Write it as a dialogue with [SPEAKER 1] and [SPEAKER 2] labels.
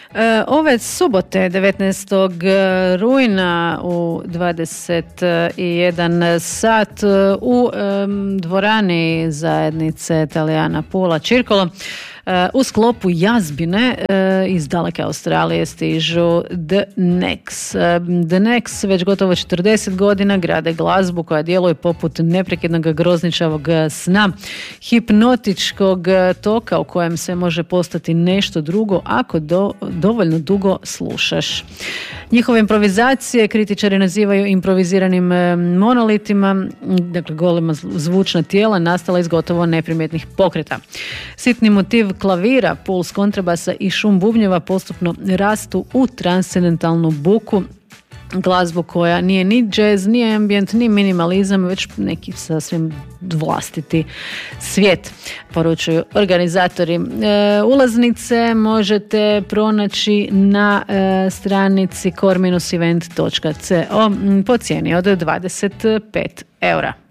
[SPEAKER 1] Ove subote 19. rujna u 21 sat u dvorani zajednice Talijana Pula Čirkolo u sklopu jazbine iz daleke Australije stižu The Necks. The Necks već gotovo 40 godina grade glazbu koja djeluje poput neprekidnog grozničavog sna, hipnotičkog toka u kojem se može postati nešto drugo ako dovoljno dugo slušaš. Njihove improvizacije kritičari nazivaju improviziranim monolitima, dakle golema zvučna tijela nastala iz gotovo neprimjetnih pokreta. Sitni motiv klavira, puls kontrabasa i šum bubnjeva postupno rastu u transcendentalnu buku, glazbu koja nije ni jazz, ni ambient, ni minimalizam, već neki sasvim vlastiti svijet, poručuju organizatori. Ulaznice možete pronaći na stranici core-event.co po cijeni od 25 eura.